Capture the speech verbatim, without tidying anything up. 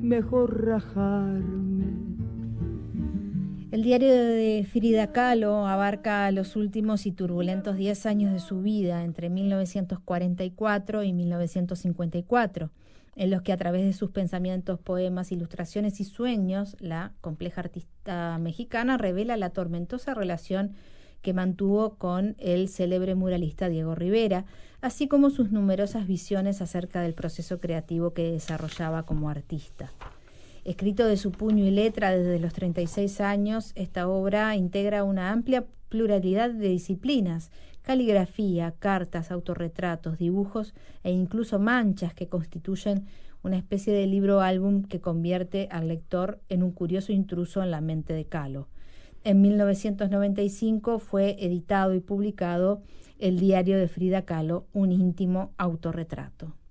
mejor rajarme. El diario de Frida Kahlo abarca los últimos y turbulentos diez años de su vida, entre mil novecientos cuarenta y cuatro y mil novecientos cincuenta y cuatro, en los que a través de sus pensamientos, poemas, ilustraciones y sueños, la compleja artista mexicana revela la tormentosa relación que mantuvo con el célebre muralista Diego Rivera, así como sus numerosas visiones acerca del proceso creativo que desarrollaba como artista. Escrito de su puño y letra desde los treinta y seis años, esta obra integra una amplia pluralidad de disciplinas: caligrafía, cartas, autorretratos, dibujos e incluso manchas que constituyen una especie de libro-álbum que convierte al lector en un curioso intruso en la mente de Kahlo. En mil novecientos noventa y cinco fue editado y publicado el diario de Frida Kahlo, un íntimo autorretrato.